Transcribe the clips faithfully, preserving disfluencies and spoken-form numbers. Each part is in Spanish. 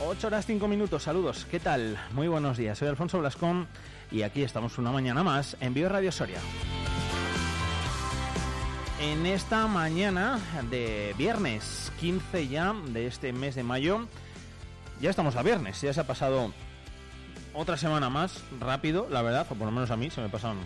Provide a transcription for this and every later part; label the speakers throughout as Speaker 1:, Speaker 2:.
Speaker 1: ocho horas cinco minutos, saludos, ¿qué tal? Muy buenos días, soy Alfonso Blascón y aquí estamos una mañana más en Vive Radio Soria. En esta mañana de viernes quince ya de este mes de mayo, ya estamos a viernes, ya se ha pasado otra semana más rápido, la verdad, o por lo menos a mí se me pasan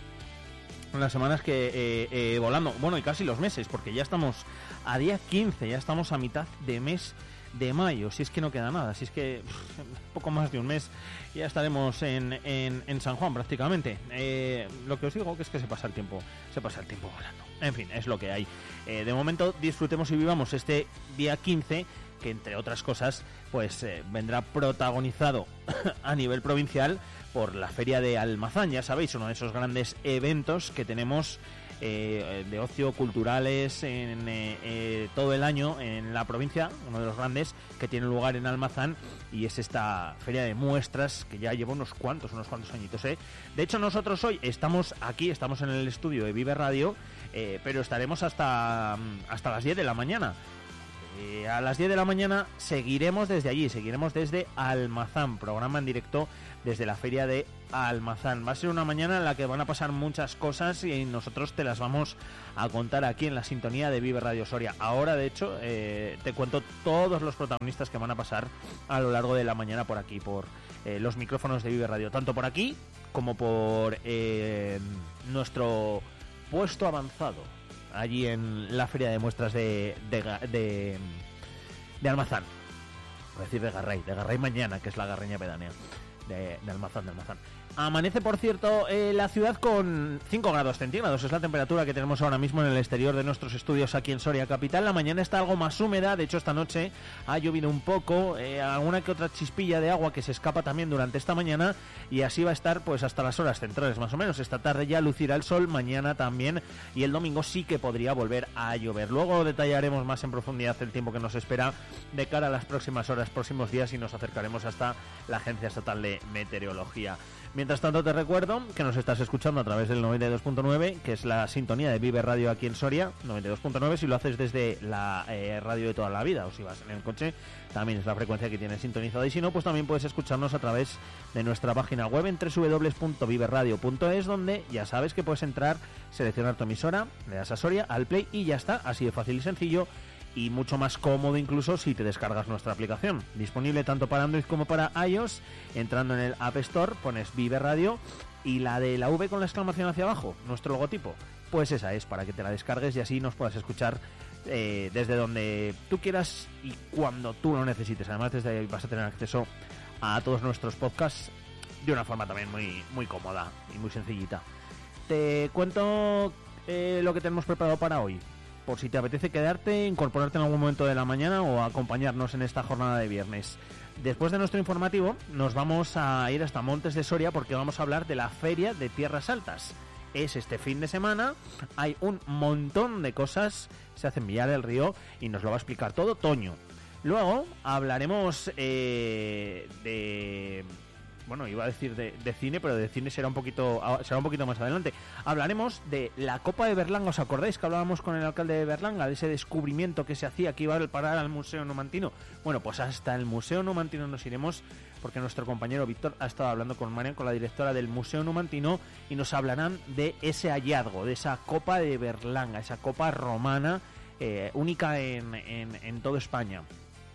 Speaker 1: las semanas que eh, eh, volando, bueno, y casi los meses, porque ya estamos a día quince, ya estamos a mitad de mes de mayo, si es que no queda nada, si es que pff, poco más de un mes ya estaremos en, en, en San Juan prácticamente. Eh, lo que os digo que es que se pasa el tiempo, se pasa el tiempo volando. En fin, es lo que hay. Eh, de momento disfrutemos y vivamos este día quince, que entre otras cosas pues eh, vendrá protagonizado a nivel provincial por la Feria de Almazán, ya sabéis, uno de esos grandes eventos que tenemos eh, de ocio, culturales en eh, eh, todo el año en la provincia, uno de los grandes que tiene lugar en Almazán, y es esta feria de muestras que ya lleva unos cuantos, unos cuantos añitos, ¿eh? De hecho, nosotros hoy estamos aquí, estamos en el estudio de Vive Radio, eh, pero estaremos hasta, hasta las diez de la mañana. Eh, a las diez de la mañana seguiremos desde allí, seguiremos desde Almazán, programa en directo desde la feria de Almazán. Va a ser una mañana en la que van a pasar muchas cosas y nosotros te las vamos a contar aquí en la sintonía de Vive Radio Soria. Ahora, de hecho, eh, te cuento todos los protagonistas que van a pasar a lo largo de la mañana por aquí, por eh, los micrófonos de Vive Radio, tanto por aquí como por eh, nuestro puesto avanzado allí en la feria de muestras de de, de, de Almazán. Voy a decir de Garray, de Garray mañana, que es la garreña pedánea de, de Almazán, de Almazán. Amanece, por cierto, eh, la ciudad con cinco grados centígrados, es la temperatura que tenemos ahora mismo en el exterior de nuestros estudios aquí en Soria Capital. La mañana está algo más húmeda, de hecho esta noche ha llovido un poco, eh, alguna que otra chispilla de agua que se escapa también durante esta mañana, y así va a estar pues hasta las horas centrales más o menos. Esta tarde ya lucirá el sol, mañana también, y el domingo sí que podría volver a llover. Luego detallaremos más en profundidad el tiempo que nos espera de cara a las próximas horas, próximos días, y nos acercaremos hasta la Agencia Estatal de Meteorología. Mientras tanto, te recuerdo que nos estás escuchando a través del noventa y dos punto nueve, que es la sintonía de Vive Radio aquí en Soria, noventa y dos punto nueve si lo haces desde la eh, radio de toda la vida, o si vas en el coche, también es la frecuencia que tienes sintonizada, y si no, pues también puedes escucharnos a través de nuestra página web en doble u doble u doble u punto vive radio punto es, donde ya sabes que puedes entrar, seleccionar tu emisora, le das a Soria, al play y ya está, así de fácil y sencillo, y mucho más cómodo incluso si te descargas nuestra aplicación, disponible tanto para Android como para iOS. Entrando en el App Store pones Vive Radio y la de la V con la exclamación hacia abajo, nuestro logotipo, pues esa es, para que te la descargues y así nos puedas escuchar eh, desde donde tú quieras y cuando tú lo necesites. Además, desde ahí vas a tener acceso a todos nuestros podcasts de una forma también muy, muy cómoda y muy sencillita. Te cuento eh, lo que tenemos preparado para hoy, por si te apetece quedarte, incorporarte en algún momento de la mañana o acompañarnos en esta jornada de viernes. Después de nuestro informativo nos vamos a ir hasta Montes de Soria, porque vamos a hablar de la Feria de Tierras Altas. Es este fin de semana, hay un montón de cosas, se hace en Villar del Río y nos lo va a explicar todo Toño. Luego hablaremos eh, de... Bueno, iba a decir de, de cine, pero de cine será un poquito será un poquito más adelante. Hablaremos de la Copa de Berlanga. ¿Os acordáis que hablábamos con el alcalde de Berlanga de ese descubrimiento que se hacía, que iba a parar al Museo Numantino? Bueno, pues hasta el Museo Numantino nos iremos, porque nuestro compañero Víctor ha estado hablando con Marian, con la directora del Museo Numantino, y nos hablarán de ese hallazgo, de esa Copa de Berlanga, esa copa romana eh, única en, en, en toda España.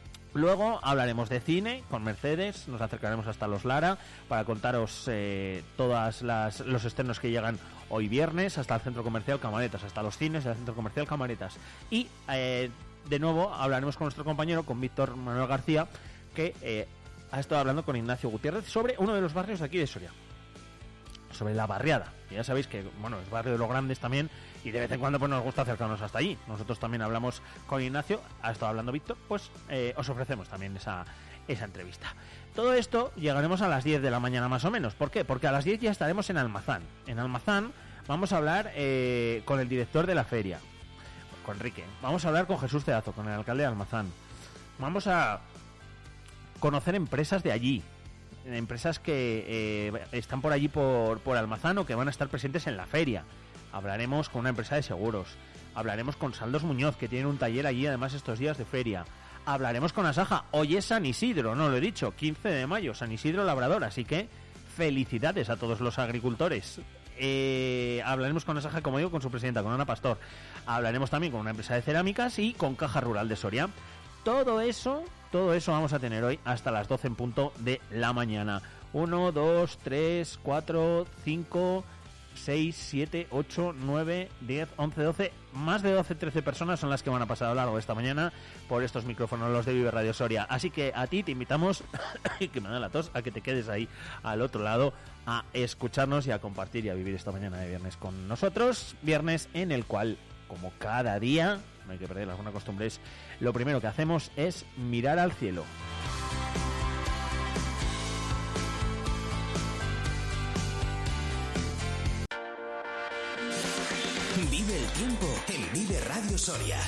Speaker 1: Luego hablaremos de cine con Mercedes, nos acercaremos hasta Los Lara para contaros eh, todas las los estrenos que llegan hoy viernes, hasta el Centro Comercial Camaretas, hasta los cines del Centro Comercial Camaretas. Y eh, de nuevo hablaremos con nuestro compañero, con Víctor Manuel García, que eh, ha estado hablando con Ignacio Gutiérrez sobre uno de los barrios de aquí de Soria, sobre La Barriada. Y ya sabéis que, bueno, es barrio de los grandes también, y de vez en cuando pues nos gusta acercarnos hasta allí. Nosotros también hablamos con Ignacio, ha estado hablando Víctor, pues eh, os ofrecemos también esa, esa entrevista. Todo esto llegaremos a las diez de la mañana más o menos. ¿Por qué? Porque a las diez ya estaremos en Almazán. En Almazán vamos a hablar eh, con el director de la feria, con Enrique. Vamos a hablar con Jesús Cedazo, con el alcalde de Almazán. Vamos a conocer empresas de allí, empresas que eh, están por allí por, por Almazán o que van a estar presentes en la feria. Hablaremos con una empresa de seguros, hablaremos con Saldos Muñoz, que tiene un taller allí además estos días de feria. hablaremos con Asaja. Hoy es San Isidro, no lo he dicho, quince de mayo, San Isidro Labrador, así que felicidades a todos los agricultores. Eh, hablaremos con Asaja, como digo, con su presidenta, con Ana Pastor. Hablaremos también con una empresa de cerámicas y con Caja Rural de Soria. Todo eso, todo eso vamos a tener hoy hasta las doce en punto de la mañana. uno, dos, tres, cuatro, cinco, seis, siete, ocho, nueve, diez, once, doce, más de doce, trece personas son las que van a pasar a lo largo de esta mañana por estos micrófonos, los de Vive Radio Soria. Así que a ti te invitamos, que me da la tos, a que te quedes ahí al otro lado a escucharnos y a compartir y a vivir esta mañana de viernes con nosotros. Viernes en el cual, como cada día, no hay que perder las buenas costumbres, lo primero que hacemos es mirar al cielo.
Speaker 2: Vive el tiempo en Vive Radio Soria.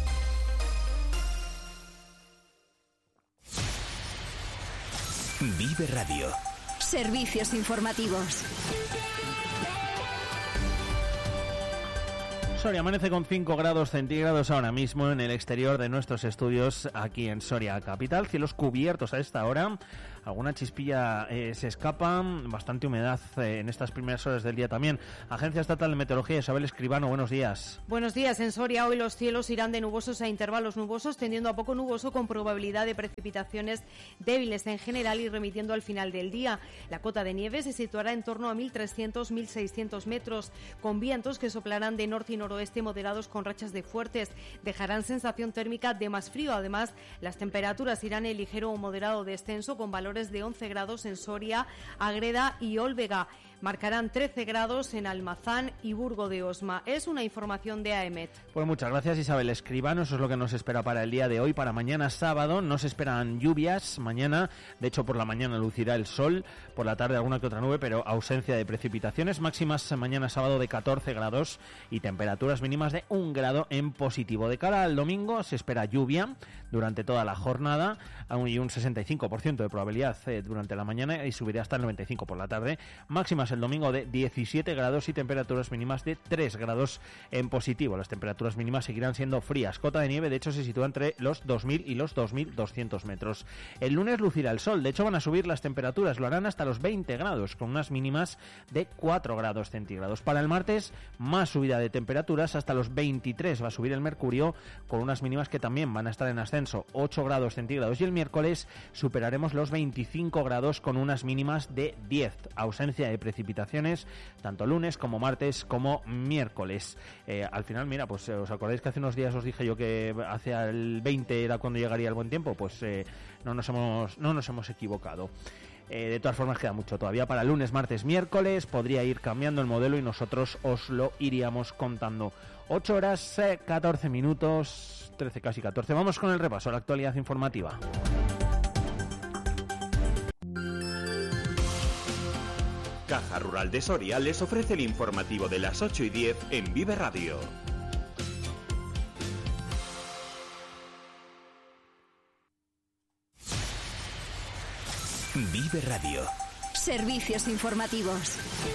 Speaker 2: Vive Radio.
Speaker 3: Servicios informativos.
Speaker 1: Soria amanece con cinco grados centígrados ahora mismo en el exterior de nuestros estudios aquí en Soria capital. Cielos cubiertos a esta hora. Alguna chispilla eh, se escapa. Bastante humedad eh, en estas primeras horas del día también. Agencia Estatal de Meteorología, Isabel Escribano, buenos días.
Speaker 4: Buenos días. En Soria hoy los cielos irán de nubosos a intervalos nubosos, tendiendo a poco nuboso con probabilidad de precipitaciones débiles en general y remitiendo al final del día. La cota de nieve se situará en torno a mil trescientos a mil seiscientos metros, con vientos que soplarán de norte y noroeste moderados con rachas de fuertes. Dejarán sensación térmica de más frío. Además, las temperaturas irán en ligero o moderado descenso, con valores de once grados en Soria, Ágreda y Olvega. Marcarán trece grados en Almazán y Burgo de Osma. Es una información de AEMET.
Speaker 1: Pues muchas gracias, Isabel Escribano. Eso es lo que nos espera para el día de hoy. Para mañana sábado no se esperan lluvias. Mañana, de hecho, por la mañana lucirá el sol. Por la tarde alguna que otra nube, pero ausencia de precipitaciones. Máximas mañana sábado de catorce grados y temperaturas mínimas de un grado en positivo. De cara al domingo se espera lluvia durante toda la jornada y un sesenta y cinco por ciento de probabilidad eh, durante la mañana y subirá hasta el noventa y cinco por ciento por la tarde. Máximas el domingo de diecisiete grados y temperaturas mínimas de tres grados en positivo. Las temperaturas mínimas seguirán siendo frías. Cota de nieve, de hecho, se sitúa entre los dos mil y los dos mil doscientos metros. El lunes lucirá el sol. De hecho, van a subir las temperaturas. Lo harán hasta los veinte grados, con unas mínimas de cuatro grados centígrados. Para el martes, más subida de temperaturas. Hasta los veintitrés va a subir el mercurio, con unas mínimas que también van a estar en ascenso, ocho grados centígrados. Y el miércoles superaremos los veinticinco grados con unas mínimas de diez. Ausencia de precipitaciones tanto lunes como martes como miércoles. Eh, al final, mira, pues os acordáis que hace unos días os dije yo que hacia el veinte era cuando llegaría el buen tiempo. Pues eh, no nos hemos no nos hemos equivocado. Eh, de todas formas, queda mucho todavía para lunes, martes, miércoles. Podría ir cambiando el modelo y nosotros os lo iríamos contando. ocho horas, eh, catorce minutos, trece casi catorce. Vamos con el repaso a la actualidad informativa.
Speaker 2: Caja Rural de Soria les ofrece el informativo de las ocho y diez en Vive Radio. Vive Radio.
Speaker 3: Servicios informativos.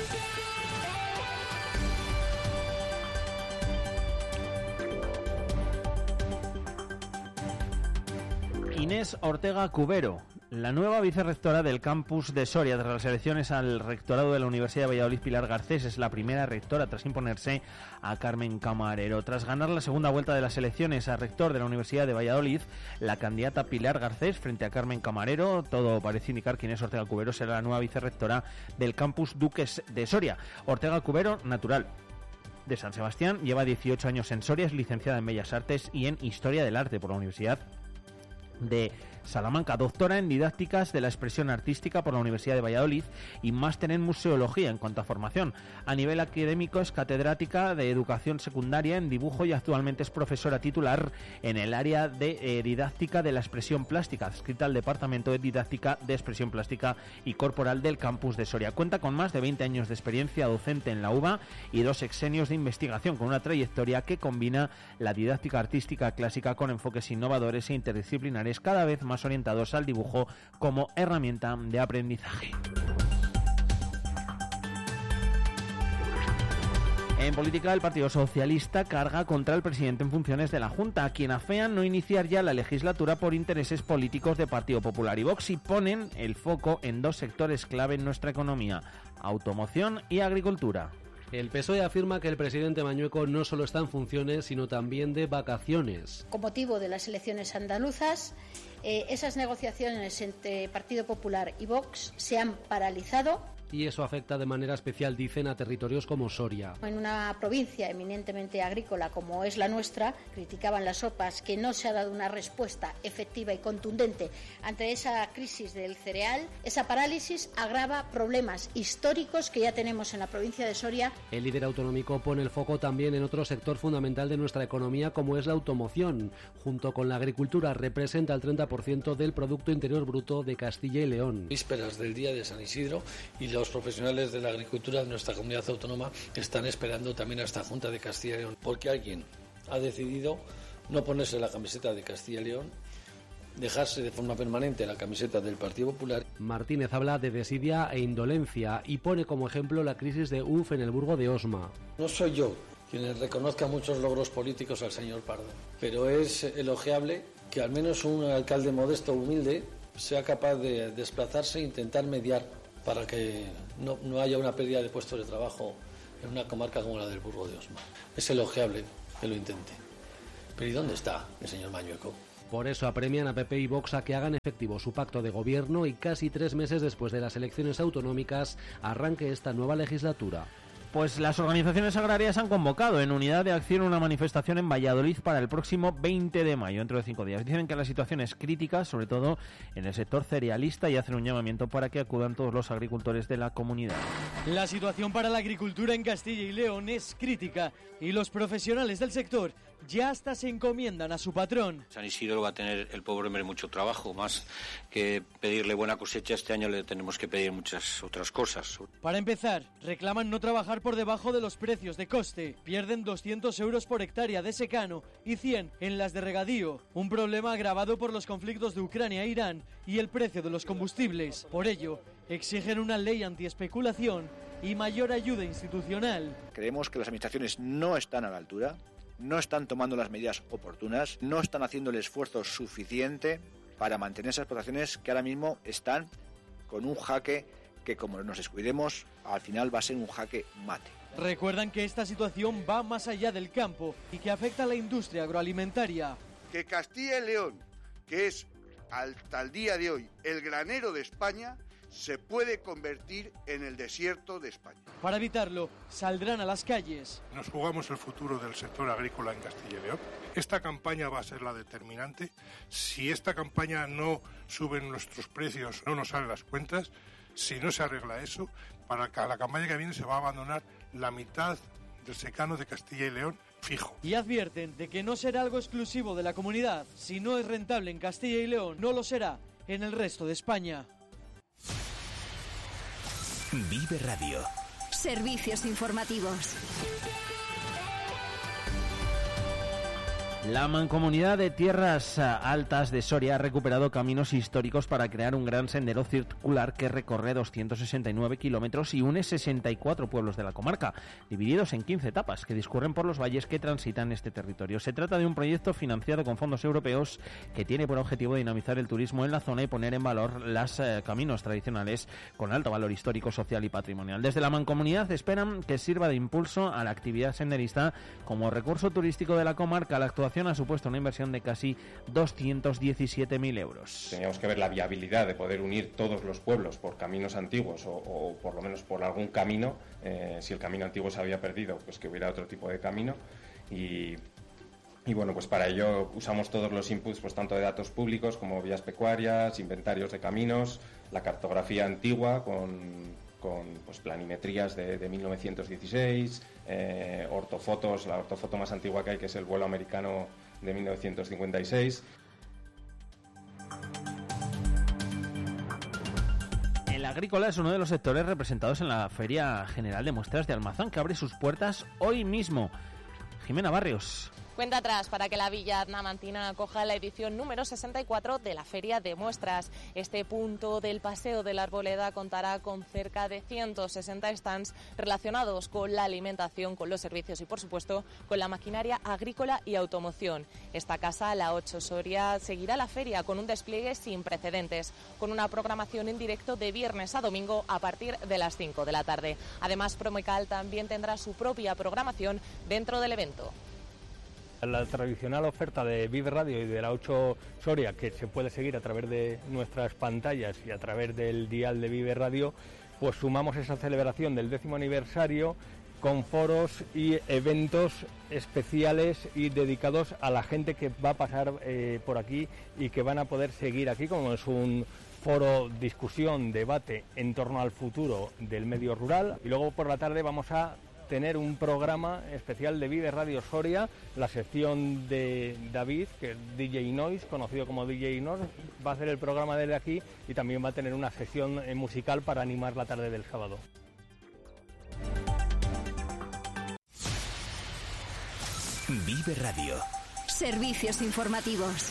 Speaker 1: Inés Ortega Cubero, la nueva vicerrectora del campus de Soria tras las elecciones al rectorado de la Universidad de Valladolid. Pilar Garcés es la primera rectora tras imponerse a Carmen Camarero. Tras ganar la segunda vuelta de las elecciones a rector de la Universidad de Valladolid, la candidata Pilar Garcés frente a Carmen Camarero, todo parece indicar que Inés Ortega Cubero será la nueva vicerrectora del campus Duques de Soria. Ortega Cubero, natural de San Sebastián, lleva dieciocho años en Soria, es licenciada en Bellas Artes y en Historia del Arte por la Universidad de Salamanca, doctora en didácticas de la expresión artística por la Universidad de Valladolid y máster en museología. En cuanto a formación, a nivel académico es catedrática de educación secundaria en dibujo y actualmente es profesora titular en el área de eh, didáctica de la expresión plástica, adscrita al Departamento de Didáctica de Expresión Plástica y Corporal del campus de Soria. Cuenta con más de veinte años de experiencia docente en la U B A y dos sexenios de investigación, con una trayectoria que combina la didáctica artística clásica con enfoques innovadores e interdisciplinares cada vez más orientados al dibujo como herramienta de aprendizaje. En política, el Partido Socialista carga contra el presidente en funciones de la Junta, a quien afean no iniciar ya la legislatura por intereses políticos de Partido Popular y Vox, y ponen el foco en dos sectores clave en nuestra economía: automoción y agricultura.
Speaker 5: El P S O E afirma que el presidente Mañueco no solo está en funciones, sino también de vacaciones.
Speaker 6: Con motivo de las elecciones andaluzas, eh, esas negociaciones entre Partido Popular y Vox se han paralizado.
Speaker 5: Y eso afecta de manera especial, dicen, a territorios como Soria.
Speaker 6: En una provincia eminentemente agrícola como es la nuestra, criticaban las O P As que no se ha dado una respuesta efectiva y contundente ante esa crisis del cereal. Esa parálisis agrava problemas históricos que ya tenemos en la provincia de Soria.
Speaker 5: El líder autonómico pone el foco también en otro sector fundamental de nuestra economía, como es la automoción. Junto con la agricultura, representa el treinta por ciento del Producto Interior Bruto de Castilla y León.
Speaker 7: Vísperas del día de San Isidro, y los profesionales de la agricultura de nuestra comunidad autónoma están esperando también a esta Junta de Castilla y León, porque alguien ha decidido no ponerse la camiseta de Castilla y León, dejarse de forma permanente la camiseta del Partido Popular.
Speaker 5: Martínez habla de desidia e indolencia y pone como ejemplo la crisis de U F en el Burgo de Osma.
Speaker 7: No soy yo quien reconozca muchos logros políticos al señor Pardo, pero es elogiable que al menos un alcalde modesto, humilde, sea capaz de desplazarse e intentar mediar para que no, no haya una pérdida de puestos de trabajo en una comarca como la del Burgo de Osma. Es elogiable que lo intente. Pero ¿y dónde está el señor Mañueco?
Speaker 5: Por eso apremian a P P y Vox a que hagan efectivo su pacto de gobierno y casi tres meses después de las elecciones autonómicas arranque esta nueva legislatura.
Speaker 1: Pues las organizaciones agrarias han convocado en unidad de acción una manifestación en Valladolid para el próximo veinte de mayo, dentro de cinco días. Dicen que la situación es crítica, sobre todo en el sector cerealista, y hacen un llamamiento para que acudan todos los agricultores de la comunidad.
Speaker 8: La situación para la agricultura en Castilla y León es crítica y los profesionales del sector ya hasta se encomiendan a su patrón.
Speaker 9: San Isidro va a tener el pobre hombre mucho trabajo, más que pedirle buena cosecha. Este año le tenemos que pedir muchas otras cosas.
Speaker 8: Para empezar, reclaman no trabajar por debajo de los precios de coste. Pierden doscientos euros por hectárea de secano y cien en las de regadío. Un problema agravado por los conflictos de Ucrania e Irán y el precio de los combustibles. Por ello, exigen una ley antiespeculación y mayor ayuda institucional.
Speaker 10: Creemos que las administraciones no están a la altura, no están tomando las medidas oportunas, no están haciendo el esfuerzo suficiente para mantener esas explotaciones que ahora mismo están con un jaque que, como nos descuidemos, al final va a ser un jaque mate.
Speaker 8: Recuerdan que esta situación va más allá del campo y que afecta a la industria agroalimentaria.
Speaker 11: Que Castilla y León, que es hasta el día de hoy el granero de España, se puede convertir en el desierto de España.
Speaker 8: Para evitarlo, saldrán a las calles.
Speaker 12: Nos jugamos el futuro del sector agrícola en Castilla y León. Esta campaña va a ser la determinante. Si esta campaña no suben nuestros precios, no nos salen las cuentas, si no se arregla eso, para la campaña que viene se va a abandonar la mitad del secano de Castilla y León fijo.
Speaker 8: Y advierten de que no será algo exclusivo de la comunidad. Si no es rentable en Castilla y León, no lo será en el resto de España.
Speaker 2: Vive Radio.
Speaker 3: Servicios informativos.
Speaker 1: La Mancomunidad de Tierras Altas de Soria ha recuperado caminos históricos para crear un gran sendero circular que recorre doscientos sesenta y nueve kilómetros y une sesenta y cuatro pueblos de la comarca, divididos en quince etapas que discurren por los valles que transitan este territorio. Se trata de un proyecto financiado con fondos europeos que tiene por objetivo dinamizar el turismo en la zona y poner en valor los eh, caminos tradicionales con alto valor histórico, social y patrimonial. Desde la Mancomunidad esperan que sirva de impulso a la actividad senderista como recurso turístico de la comarca. La actuación ha supuesto una inversión de casi doscientos diecisiete mil euros.
Speaker 13: Teníamos que ver la viabilidad de poder unir todos los pueblos por caminos antiguos o, o por lo menos por algún camino. Eh, si el camino antiguo se había perdido, pues que hubiera otro tipo de camino. Y, y bueno, pues para ello usamos todos los inputs, pues tanto de datos públicos como vías pecuarias, inventarios de caminos, la cartografía antigua con... con pues, planimetrías de, de mil novecientos dieciséis, eh, ortofotos, la ortofoto más antigua que hay, que es el vuelo americano de mil novecientos cincuenta y seis.
Speaker 1: El agrícola es uno de los sectores representados en la Feria General de Muestras de Almazán, que abre sus puertas hoy mismo. Jimena Barrios.
Speaker 14: Cuenta atrás para que la Villa Adnamantina acoja la edición número sesenta y cuatro de la Feria de Muestras. Este punto del Paseo de la Arboleda contará con cerca de ciento sesenta stands relacionados con la alimentación, con los servicios y, por supuesto, con la maquinaria agrícola y automoción. Esta casa, la ocho Soria, seguirá la feria con un despliegue sin precedentes, con una programación en directo de viernes a domingo a partir de las cinco de la tarde. Además, Promecal también tendrá su propia programación dentro del evento.
Speaker 15: La tradicional oferta de Vive Radio y de la ocho Soria, que se puede seguir a través de nuestras pantallas y a través del dial de Vive Radio, pues sumamos esa celebración del décimo aniversario con foros y eventos especiales y dedicados a la gente que va a pasar eh, por aquí y que van a poder seguir aquí, como es un foro, discusión, debate en torno al futuro del medio rural. Y luego por la tarde vamos a tener un programa especial de Vive Radio Soria, la sección de David, que es D J Noise, conocido como D J Noise, va a hacer el programa desde aquí y también va a tener una sesión musical para animar la tarde del sábado.
Speaker 3: Vive Radio. Servicios informativos.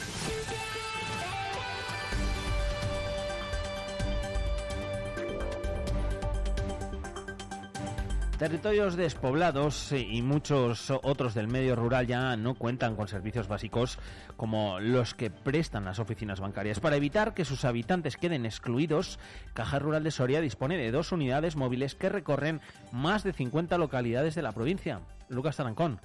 Speaker 1: Territorios despoblados y muchos otros del medio rural ya no cuentan con servicios básicos como los que prestan las oficinas bancarias. Para evitar que sus habitantes queden excluidos, Caja Rural de Soria dispone de dos unidades móviles que recorren más de cincuenta localidades de la provincia. Lucas Tarancón.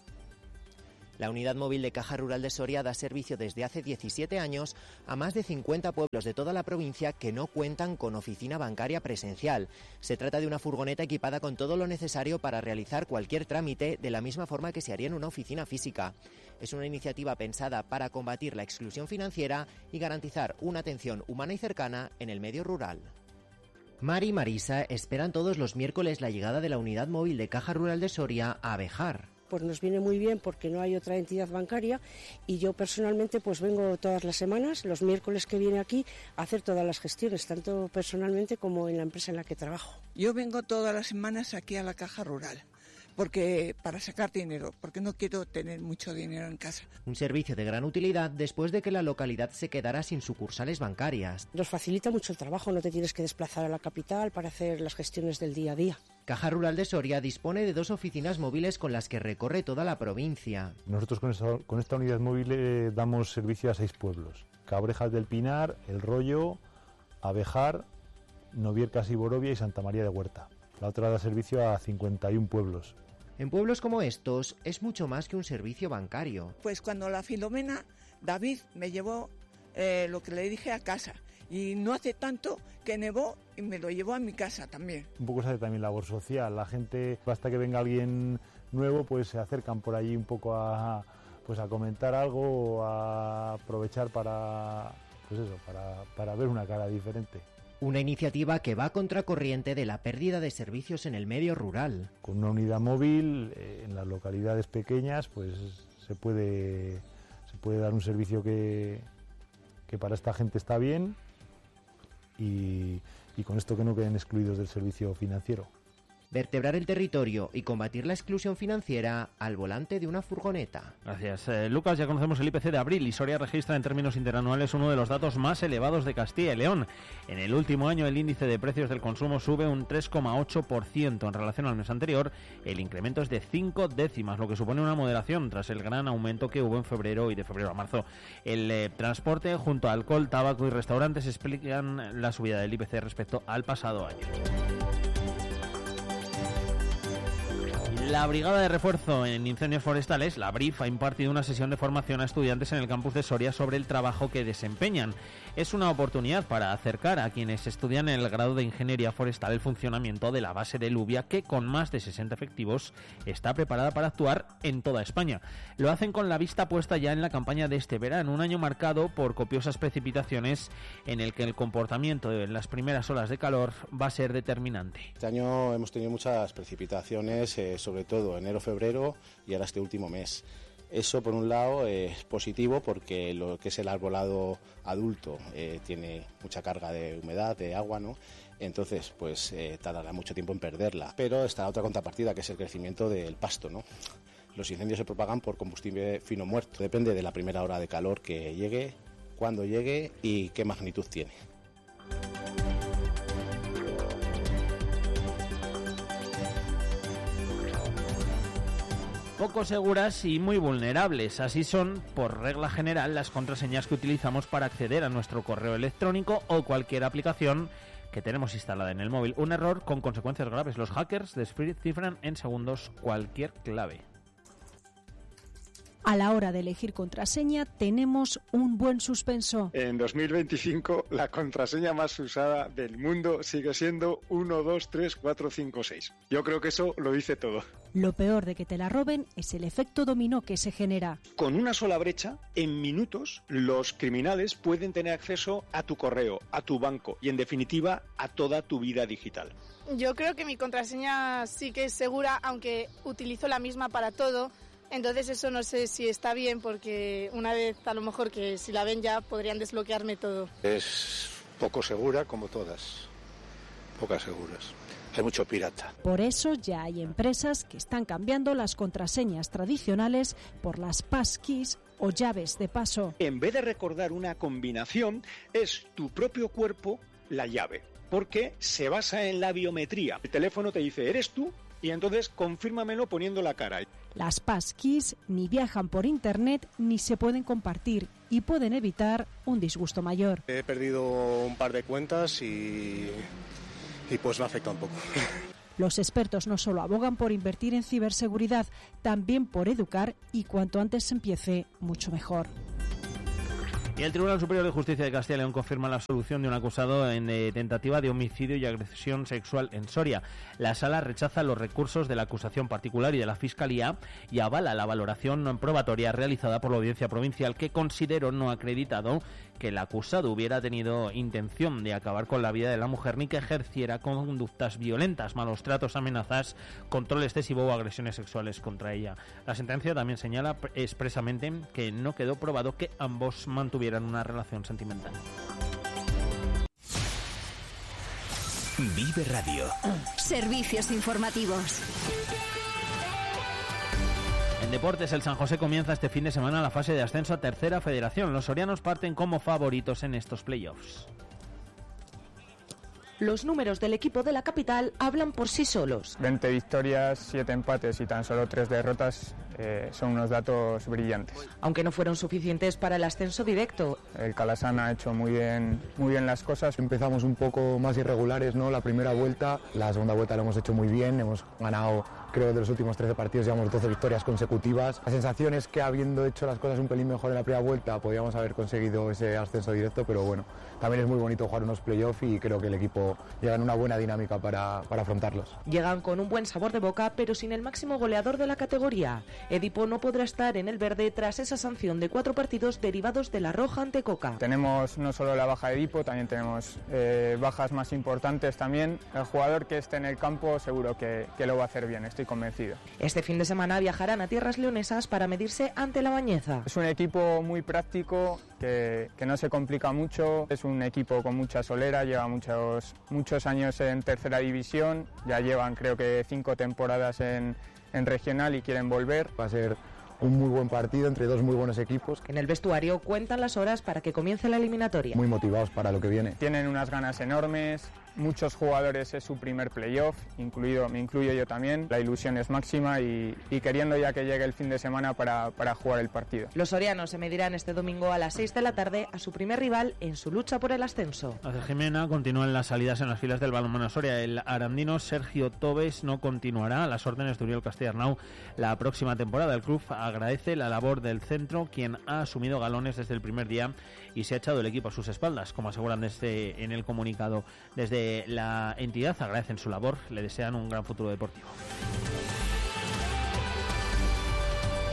Speaker 16: La unidad móvil de Caja Rural de Soria da servicio desde hace diecisiete años a más de cincuenta pueblos de toda la provincia que no cuentan con oficina bancaria presencial. Se trata de una furgoneta equipada con todo lo necesario para realizar cualquier trámite de la misma forma que se haría en una oficina física. Es una iniciativa pensada para combatir la exclusión financiera y garantizar una atención humana y cercana en el medio rural. Mari y Marisa esperan todos los miércoles la llegada de la unidad móvil de Caja Rural de Soria a Abejar.
Speaker 17: Pues nos viene muy bien porque no hay otra entidad bancaria y yo personalmente pues vengo todas las semanas, los miércoles que viene aquí, a hacer todas las gestiones, tanto personalmente como en la empresa en la que trabajo.
Speaker 18: Yo vengo todas las semanas aquí a la Caja Rural, porque para sacar dinero, porque no quiero tener mucho dinero en casa.
Speaker 16: Un servicio de gran utilidad después de que la localidad se quedara sin sucursales bancarias.
Speaker 17: Nos facilita mucho el trabajo, no te tienes que desplazar a la capital para hacer las gestiones del día a día.
Speaker 16: Caja Rural de Soria dispone de dos oficinas móviles con las que recorre toda la provincia.
Speaker 19: Nosotros con esta, con esta unidad móvil eh, damos servicio a seis pueblos. Cabrejas del Pinar, El Rollo, Abejar, Noviercas y Borovia y Santa María de Huerta. La otra da servicio a cincuenta y un pueblos.
Speaker 16: En pueblos como estos es mucho más que un servicio bancario.
Speaker 18: Pues cuando la Filomena, David me llevó eh, lo que le dije a casa. Y no hace tanto que nevó y me lo llevó a mi casa también.
Speaker 19: Un poco se hace también labor social. La gente, basta que venga alguien nuevo, pues se acercan por allí un poco a, pues a comentar algo o a aprovechar para, pues eso, para, para ver una cara diferente.
Speaker 16: Una iniciativa que va contracorriente de la pérdida de servicios en el medio rural.
Speaker 19: Con una unidad móvil eh, en las localidades pequeñas, pues se puede, se puede dar un servicio que, que para esta gente está bien. Y, y con esto que no queden excluidos del servicio financiero.
Speaker 16: Vertebrar el territorio y combatir la exclusión financiera al volante de una furgoneta.
Speaker 1: Gracias. Eh, Lucas, ya conocemos el I P C de abril y Soria registra en términos interanuales uno de los datos más elevados de Castilla y León. En el último año el índice de precios del consumo sube un tres coma ocho por ciento en relación al mes anterior. El incremento es de cinco décimas, lo que supone una moderación tras el gran aumento que hubo en febrero y de febrero a marzo. El eh, transporte junto a alcohol, tabaco y restaurantes explican la subida del I P C respecto al pasado año. La Brigada de Refuerzo en Incendios Forestales, la B R I F, ha impartido una sesión de formación a estudiantes en el campus de Soria sobre el trabajo que desempeñan. Es una oportunidad para acercar a quienes estudian en el grado de Ingeniería Forestal el funcionamiento de la base de Lubia, que con más de sesenta efectivos está preparada para actuar en toda España. Lo hacen con la vista puesta ya en la campaña de este verano, un año marcado por copiosas precipitaciones en el que el comportamiento en las primeras olas de calor va a ser determinante.
Speaker 20: Este año hemos tenido muchas precipitaciones, eh, sobre todo enero, febrero y ahora este último mes. Eso, por un lado, eh, es positivo porque lo que es el arbolado adulto eh, tiene mucha carga de humedad, de agua, ¿no? Entonces, pues eh, tardará mucho tiempo en perderla. Pero está la otra contrapartida, que es el crecimiento del pasto, ¿no? Los incendios se propagan por combustible fino muerto. Depende de la primera hora de calor que llegue, cuándo llegue y qué magnitud tiene.
Speaker 1: Poco seguras y muy vulnerables. Así son, por regla general, las contraseñas que utilizamos para acceder a nuestro correo electrónico o cualquier aplicación que tenemos instalada en el móvil. Un error con consecuencias graves. Los hackers descifran en segundos cualquier clave.
Speaker 21: A la hora de elegir contraseña tenemos un buen suspenso.
Speaker 22: En dos mil veinticinco la contraseña más usada del mundo sigue siendo uno dos tres cuatro cinco seis. Yo creo que eso lo dice todo.
Speaker 21: Lo peor de que te la roben es el efecto dominó que se genera.
Speaker 22: Con una sola brecha, en minutos, los criminales pueden tener acceso a tu correo, a tu banco y, en definitiva, a toda tu vida digital.
Speaker 23: Yo creo que mi contraseña sí que es segura, aunque utilizo la misma para todo. Entonces eso no sé si está bien, porque una vez a lo mejor que si la ven ya podrían desbloquearme todo.
Speaker 22: Es poco segura como todas, pocas seguras. Hay mucho pirata.
Speaker 21: Por eso ya hay empresas que están cambiando las contraseñas tradicionales por las passkeys o llaves de paso.
Speaker 22: En vez de recordar una combinación, es tu propio cuerpo la llave, porque se basa en la biometría. El teléfono te dice, ¿eres tú? Y entonces confírmamelo poniendo la cara.
Speaker 21: Las passkeys ni viajan por internet ni se pueden compartir y pueden evitar un disgusto mayor.
Speaker 24: He perdido un par de cuentas y, y pues me afecta un poco.
Speaker 21: Los expertos no solo abogan por invertir en ciberseguridad, también por educar y cuanto antes se empiece, mucho mejor.
Speaker 1: Y el Tribunal Superior de Justicia de Castilla y León confirma la absolución de un acusado en eh, tentativa de homicidio y agresión sexual en Soria. La Sala rechaza los recursos de la acusación particular y de la Fiscalía y avala la valoración probatoria realizada por la Audiencia Provincial, que consideró no acreditado que el acusado hubiera tenido intención de acabar con la vida de la mujer ni que ejerciera conductas violentas, malos tratos, amenazas, control excesivo o agresiones sexuales contra ella. La sentencia también señala expresamente que no quedó probado que ambos mantuvieran una relación sentimental.
Speaker 3: Vive Radio. Servicios informativos.
Speaker 1: En deportes, el San José comienza este fin de semana la fase de ascenso a Tercera Federación. Los sorianos parten como favoritos en estos playoffs.
Speaker 25: Los números del equipo de la capital hablan por sí solos.
Speaker 26: veinte victorias, siete empates y tan solo tres derrotas eh, son unos datos brillantes.
Speaker 25: Aunque no fueron suficientes para el ascenso directo.
Speaker 26: El Calasan ha hecho muy bien, muy bien las cosas.
Speaker 27: Empezamos un poco más irregulares, ¿no? La primera vuelta, la segunda vuelta lo hemos hecho muy bien, hemos ganado, creo que de los últimos trece partidos llevamos doce victorias consecutivas. La sensación es que habiendo hecho las cosas un pelín mejor en la primera vuelta podíamos haber conseguido ese ascenso directo, pero bueno, también es muy bonito jugar unos playoffs y creo que el equipo llega en una buena dinámica para, para afrontarlos.
Speaker 25: Llegan con un buen sabor de boca, pero sin el máximo goleador de la categoría. Edipo no podrá estar en el verde tras esa sanción de cuatro partidos derivados de la roja ante Coca.
Speaker 26: Tenemos no solo la baja de Edipo, también tenemos eh, bajas más importantes también. El jugador que esté en el campo seguro que, que lo va a hacer bien, estoy convencido.
Speaker 25: Este fin de semana viajarán a tierras leonesas para medirse ante la Bañeza.
Speaker 26: Es un equipo muy práctico, que, que no se complica mucho, es un equipo con mucha solera, lleva muchos, muchos años en tercera división, ya llevan creo que cinco temporadas en, en regional y quieren volver.
Speaker 27: Va a ser un muy buen partido entre dos muy buenos equipos.
Speaker 25: En el vestuario cuentan las horas para que comience la eliminatoria.
Speaker 27: Muy motivados para lo que viene.
Speaker 26: Tienen unas ganas enormes. Muchos jugadores es su primer playoff, incluido, me incluyo yo también. La ilusión es máxima y, y queriendo ya que llegue el fin de semana para, para jugar el partido.
Speaker 25: Los sorianos se medirán este domingo a las seis de la tarde a su primer rival en su lucha por el ascenso.
Speaker 1: La Jimena continúa en las salidas en las filas del balonmano Soria. El arandino Sergio Tobes no continuará a las órdenes de Uriol Castellarnau la próxima temporada. El club agradece la labor del centro, quien ha asumido galones desde el primer día y se ha echado el equipo a sus espaldas, como aseguran desde, en el comunicado. Desde la entidad agradecen su labor, le desean un gran futuro deportivo.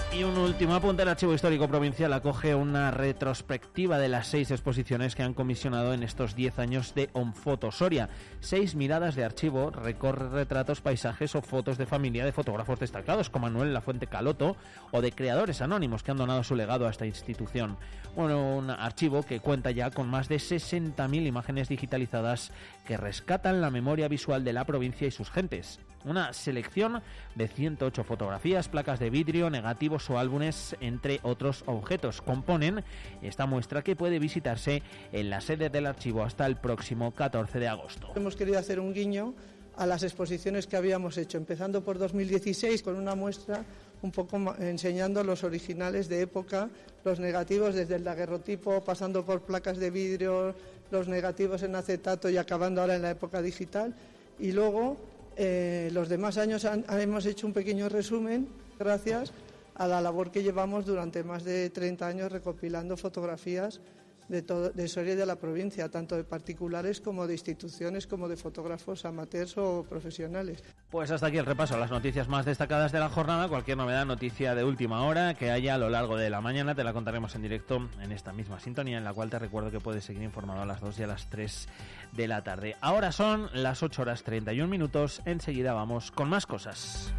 Speaker 1: Y un último apunte: el Archivo Histórico Provincial acoge una retrospectiva de las seis exposiciones que han comisionado en estos diez años de Onfoto Soria. Seis miradas de archivo, recorre retratos, paisajes o fotos de familia de fotógrafos destacados como Manuel Lafuente Caloto o de creadores anónimos que han donado su legado a esta institución. Bueno, un archivo que cuenta ya con más de sesenta mil imágenes digitalizadas que rescatan la memoria visual de la provincia y sus gentes. Una selección de ciento ocho fotografías, placas de vidrio, negativos o álbumes, entre otros objetos, componen esta muestra que puede visitarse en la sede del archivo hasta el próximo catorce de agosto.
Speaker 4: Hemos querido hacer un guiño a las exposiciones que habíamos hecho, empezando por dos mil dieciséis con una muestra un poco enseñando los originales de época, los negativos desde el daguerrotipo, pasando por placas de vidrio, los negativos en acetato y acabando ahora en la época digital. Y luego eh, los demás años han, hemos hecho un pequeño resumen gracias a la labor que llevamos durante más de treinta años recopilando fotografías de, todo, de Soria y de la provincia, tanto de particulares como de instituciones, como de fotógrafos amateurs o profesionales.
Speaker 1: Pues hasta aquí el repaso a las noticias más destacadas de la jornada. Cualquier novedad, noticia de última hora que haya a lo largo de la mañana, te la contaremos en directo en esta misma sintonía, en la cual te recuerdo que puedes seguir informado a las dos y a las tres de la tarde. Ahora son las ocho horas treinta y un minutos, enseguida vamos con más cosas.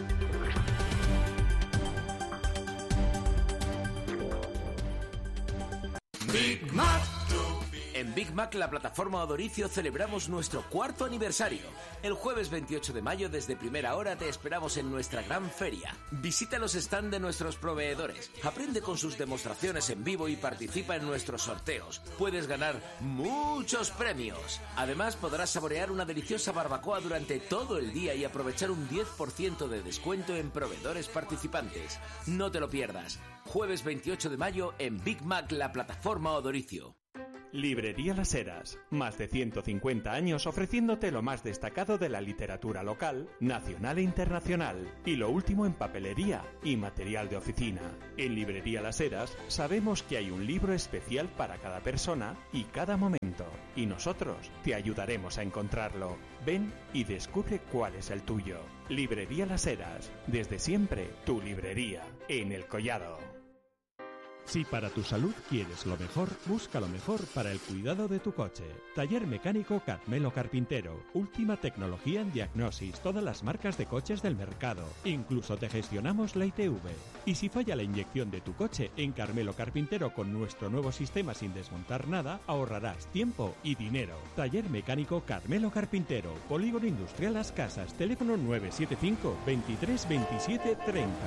Speaker 5: Big Mac. En Big Mac, la plataforma Odoricio, celebramos nuestro cuarto aniversario. El jueves veintiocho de mayo, desde primera hora, te esperamos en nuestra gran feria. Visita los stands de nuestros proveedores, aprende con sus demostraciones en vivo y participa en nuestros sorteos. Puedes ganar muchos premios. Además, podrás saborear una deliciosa barbacoa durante todo el día y aprovechar un diez por ciento de descuento en proveedores participantes. No te lo pierdas. Jueves veintiocho de mayo en Big Mac, la plataforma Odoricio.
Speaker 2: Librería Las Heras, más de ciento cincuenta años ofreciéndote lo más destacado de la literatura local, nacional e internacional, y lo último en papelería y material de oficina. En Librería Las Heras sabemos que hay un libro especial para cada persona y cada momento, y nosotros te ayudaremos a encontrarlo. Ven y descubre cuál es el tuyo. Librería Las Heras, desde siempre tu librería, en El Collado.
Speaker 6: Si para tu salud quieres lo mejor, busca lo mejor para el cuidado de tu coche. Taller Mecánico Carmelo Carpintero. Última tecnología en diagnosis, todas las marcas de coches del mercado. Incluso te gestionamos la I T V. Y si falla la inyección de tu coche, en Carmelo Carpintero con nuestro nuevo sistema sin desmontar nada, ahorrarás tiempo y dinero. Taller Mecánico Carmelo Carpintero. Polígono Industrial Las Casas. Teléfono nueve siete cinco, veintitrés veintisiete treinta.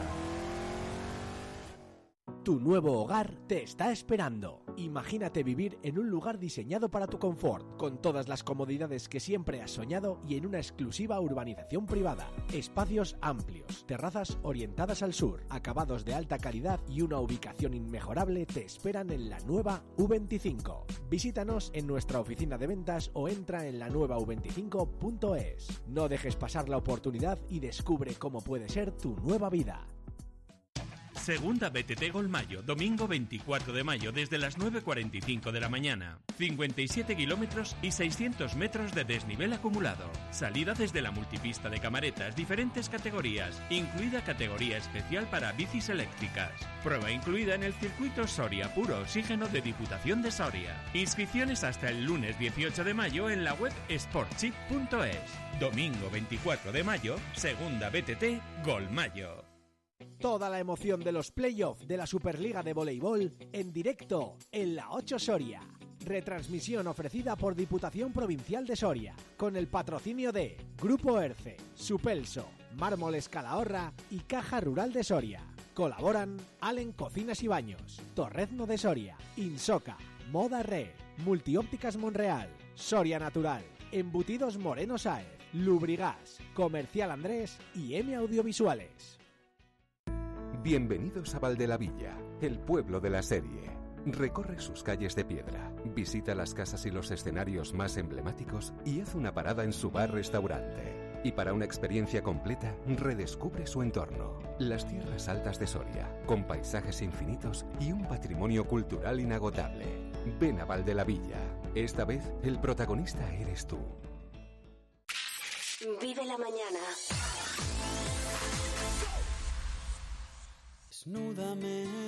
Speaker 7: Tu nuevo hogar te está esperando. Imagínate vivir en un lugar diseñado para tu confort, con todas las comodidades que siempre has soñado y en una exclusiva urbanización privada. Espacios amplios, terrazas orientadas al sur, acabados de alta calidad y una ubicación inmejorable te esperan en la nueva U veinticinco. Visítanos en nuestra oficina de ventas o entra en la nueva u veinticinco punto es. No dejes pasar la oportunidad y descubre cómo puede ser tu nueva vida.
Speaker 6: Segunda B T T Golmayo, domingo veinticuatro de mayo, desde las nueve cuarenta y cinco de la mañana. cincuenta y siete kilómetros y seiscientos metros de desnivel acumulado. Salida desde la multipista de Camaretas, diferentes categorías, incluida categoría especial para bicis eléctricas. Prueba incluida en el circuito Soria Puro Oxígeno de Diputación de Soria. Inscripciones hasta el lunes dieciocho de mayo en la web sportchic punto es. Domingo veinticuatro de mayo, segunda B T T Golmayo.
Speaker 7: Toda la emoción de los playoffs de la Superliga de Voleibol en directo en la ocho Soria. Retransmisión ofrecida por Diputación Provincial de Soria, con el patrocinio de Grupo Erce, Supelso, Mármoles Calahorra y Caja Rural de Soria. Colaboran Allen Cocinas y Baños, Torrezno de Soria, Insoca, Moda Red, Multiópticas Monreal, Soria Natural, Embutidos Moreno Sáez, Lubrigas, Comercial Andrés y M Audiovisuales.
Speaker 9: Bienvenidos a Valdelavilla, el pueblo de la serie. Recorre sus calles de piedra, visita las casas y los escenarios más emblemáticos y haz una parada en su bar-restaurante. Y para una experiencia completa, redescubre su entorno. Las tierras altas de Soria, con paisajes infinitos y un patrimonio cultural inagotable. Ven a Valdelavilla. Esta vez, el protagonista eres tú.
Speaker 3: Vive la mañana.
Speaker 8: Desnúdame.